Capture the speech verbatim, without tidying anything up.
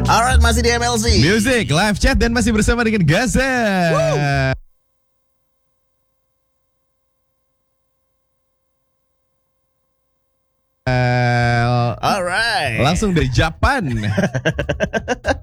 Alright, masih di M L C Music, live chat dan masih bersama dengan Gaza. Alright. Langsung dari Japan.